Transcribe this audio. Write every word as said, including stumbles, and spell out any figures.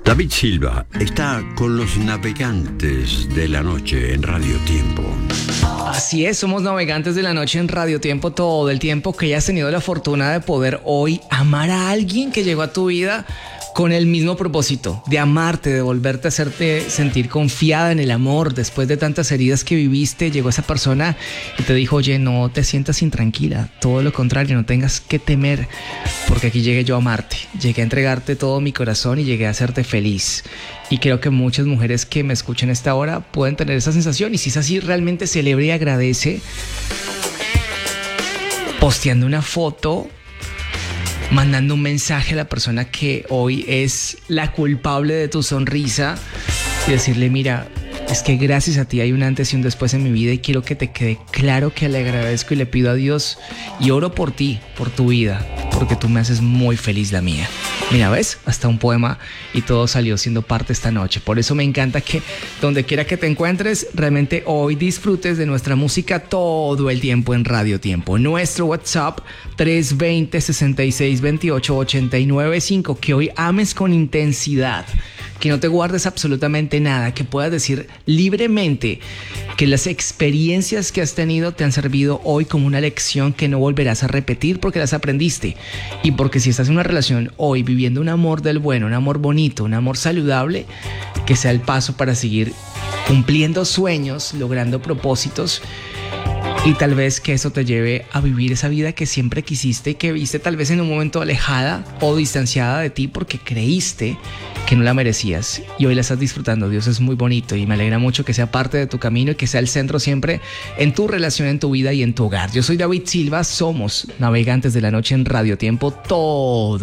David Silva está con los navegantes de la noche en Radio Tiempo. Así es, somos navegantes de la noche en Radio Tiempo todo el tiempo que hayas tenido la fortuna de poder hoy amar a alguien que llegó a tu vida con el mismo propósito, de amarte, de volverte a hacerte sentir confiada en el amor. Después de tantas heridas que viviste, llegó esa persona y te dijo, oye, no te sientas intranquila, todo lo contrario, no tengas que temer, porque aquí llegué yo a amarte, llegué a entregarte todo mi corazón y llegué a hacerte feliz. Y creo que muchas mujeres que me escuchan a esta hora pueden tener esa sensación, y si es así, realmente celebra y agradece posteando una foto, mandando un mensaje a la persona que hoy es la culpable de tu sonrisa y decirle, mira, es que gracias a ti hay un antes y un después en mi vida y quiero que te quede claro que le agradezco y le pido a Dios y oro por ti, por tu vida, porque tú me haces muy feliz la mía. Mira, ¿ves? Hasta un poema y todo salió siendo parte esta noche. Por eso me encanta que donde quiera que te encuentres, realmente hoy disfrutes de nuestra música todo el tiempo en Radio Tiempo. Nuestro WhatsApp tres dos cero, seis seis dos ocho, ocho nueve cinco. Que hoy ames con intensidad, que no te guardes absolutamente nada, que puedas decir libremente que las experiencias que has tenido te han servido hoy como una lección que no volverás a repetir porque las aprendiste. Y porque si estás en una relación hoy viviendo un amor del bueno, un amor bonito, un amor saludable, que sea el paso para seguir cumpliendo sueños, logrando propósitos, y tal vez que eso te lleve a vivir esa vida que siempre quisiste y que viste tal vez en un momento alejada o distanciada de ti porque creíste que no la merecías y hoy la estás disfrutando. Dios es muy bonito y me alegra mucho que sea parte de tu camino y que sea el centro siempre en tu relación, en tu vida y en tu hogar. Yo soy David Silva, somos navegantes de la noche en Radio Tiempo todo